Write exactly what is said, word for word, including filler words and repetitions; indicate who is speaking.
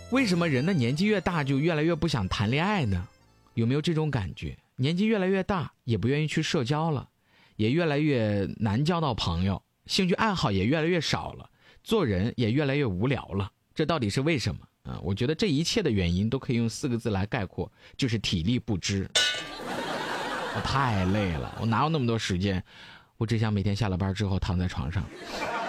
Speaker 1: 为什么人的年纪越大就越来越不想谈恋爱呢？有没有这种感觉？年纪越来越大，也不愿意去社交了，也越来越难交到朋友，兴趣爱好也越来越少了，做人也越来越无聊了。这到底是为什么啊？我觉得这一切的原因都可以用四个字来概括，就是体力不支。我太累了，我哪有那么多时间？我只想每天下了班之后躺在床上。